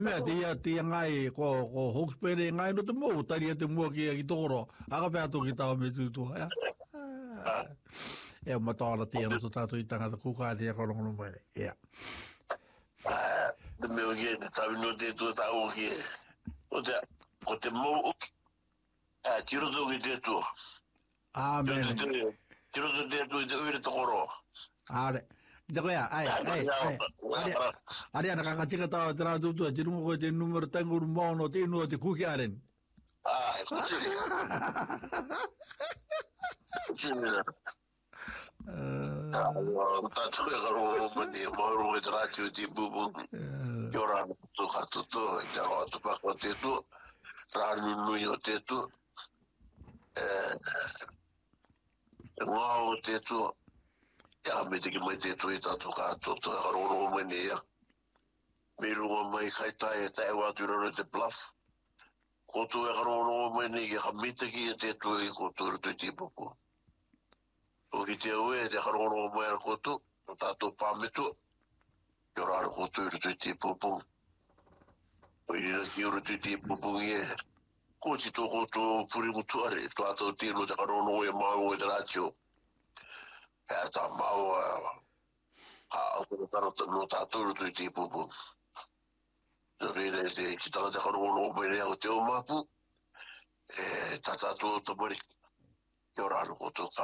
Mea tia ngai ko hokpere ngai no te mo tari te mua ki toro. Aga pea toki tau me tūtua, ya. E o mataara tia no to tātou I tangata kukāri a korongono mai. Ya. Te meo ki e tawi no te tua tau ki e. O te mo tiro tō ki te tua. Amen. Tiro tō te tua I te uire tokoro. Are. Ita koea, ai. Are ana kakatika tawa te rā tūtua, te rungo koe te numero tanguru maono te inua te kuki aren. Ai, kuchiri. Kuchiri. Tātou e karo mani, mauro e te rātiu te bubu. Kia ora tu katoto, te roa tu pako te tu, rānu nui o te tu, ngāo te tu, ia me te ki mai te tu I tātou katoto, e karo mani ia. Me runga mai kai tai e tae wātu raro te bluff. Koto e karo mani ki ka mita ki e te tu I koto rito I te pupu. O ki te ue, te karo mai ar koto, o tātou pāmetu, Kia ora koto I rito I te pupu. O I rina ki rito I te pupu nge. Ko ti tō koto puri mutuare, tātou tino te karono e mau e te rātio. Hea tā mau o no tātou rito I te pupu. Rere te ki tanga te karono mai rea o te o mapu, tā tātou te mori. Kia ora koto ka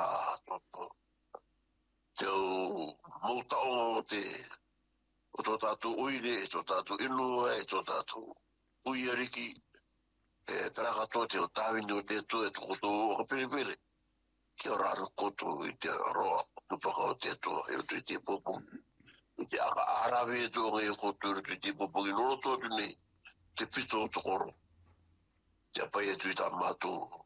te o mautao o tō tātou uire, e tō tātou inua, e tō tātou uiariki, peraka tō te o tāwini o te tō e tō koto o perepere. Kia ora koto I te roa, tupaka o te tō, e o te popo. I te aka arawe e tō ngai koto I te popo, I noro tōtu nei, te pito o tokoro. Te apai e tui tā mātou.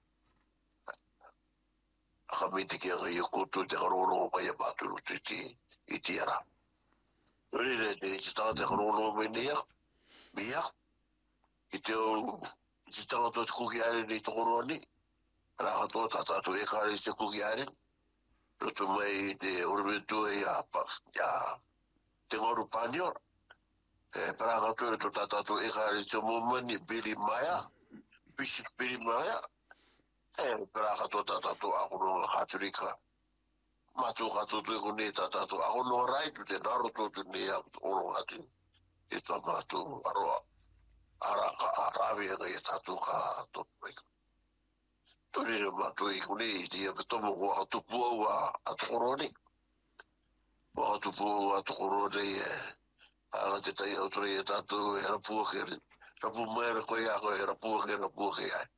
Aka me te kia ngai koto te karono mai a mātou I te ara. Rere te tanga te karono mai nea, mea, I te o te tanga tō te kuki are nei tokoro ani, rāha tō tātātou e kāre te kuki are, roto mai te oremetu e te ngoru pāniora, paranga tō tō tātātou e kāre te mōmani, Billy Maya, Bishop Billy Maya, paranga tō tātātou akono haturika, Mātou katoto e kone tātātou akono raitu te naro tōtu nei a oro atu. E tā mātou aroa arawe e kai e tātou ka topu mai. Torere mātou e kone I te apetomo ko a tupu au a tokorone. Ko a tupu au a tokorone ala te tai autori e tātou e rapua kere. Rapu mai ra koe a koe e rapua ke ai.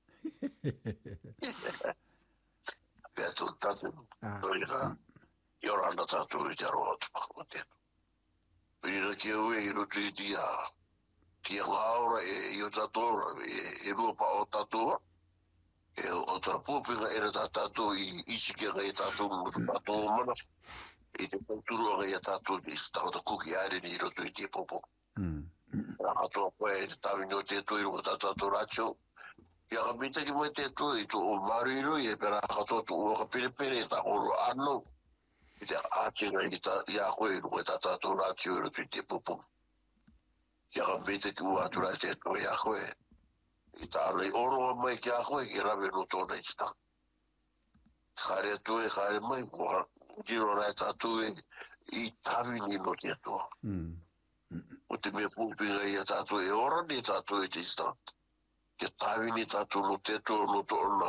Pea tō tātou, toira, I ora ana tātou I te aroa tu pako te. Pira kia ue I roto I tia ngāora I o tātou, e rua pa o tātou, e o tāpūpinga e ra tātou I isi kia ngai tātou mutu tātou mana, I te pōturua ngai a tātou I stau ta kuki aere ni I roto I te popo. Ra katoa koe e te tāwini o te tui runga tātou rātio, Ia ka mita ki mai te tui I tō o mariro I e pera katoa tō ua ka perepere ta oro anō. I te ātinga I a koe runga tātou rātio I roto I te popo. Ia ka mita ki ua atura te tui a koe. I tā rei oro mai ki a koe ki rawe no tōna I tita. Kare tui, kare mai, kua jiro rai tātou I tāwini no te toa. O te mea pūpinga I a tātou e ora ni tātou I te tita. Ke tāwini tātou no te tō no tōna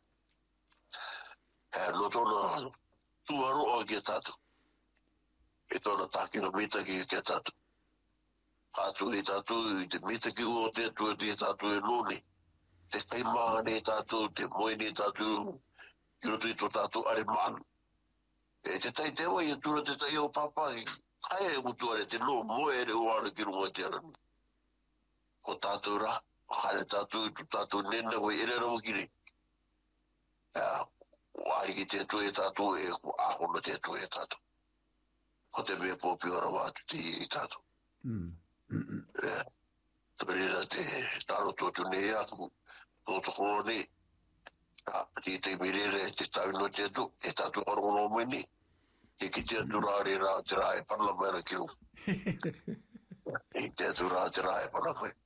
tuaro o ke tātou. E tōna tākina mita ki ke tātou. Kātou I tātou I te mita ki o te tō te tātou e nōne. Te kaimaa ne tātou, te moe ne tātou, I roto I tō tātou are manu. E te tai tewa I tura te tai o papai, kai e mutuare te no moe ere o ara ki runga te aranu. Ko tātou rā. Hare tātou nena koe ere rau kiri. Wāhi ki te tue tātou e ko āhono te tue tātou. Ko te mea pōpi ora wātu te I tātou. Tōrera te tāro tōtu nei aku, tōtu koro nei. Ti te mirere te tāwino te tu, e tātou arono meni. Te ki te aturare rā te rā e pana mai ra kiru. E te aturā te rā e pana mai.